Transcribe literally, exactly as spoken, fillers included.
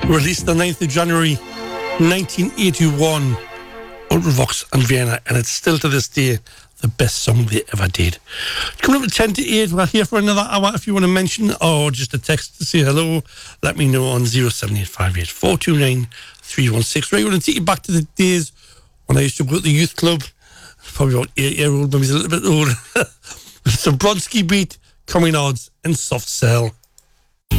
released the ninth of January nineteen eighty-one, Ultravox and Vienna, and it's still to this day the best song they ever did. Coming up at ten to eight, we're here for another hour. If you want to mention or just a text to say hello, let me know on oh seven eight five eight, four two nine, three one six. Right, we're going to take you back to the days when I used to go to the youth club. Probably about eight year old, maybe a little bit older. Some Bronski Beat, Coming Odds, and Soft Cell.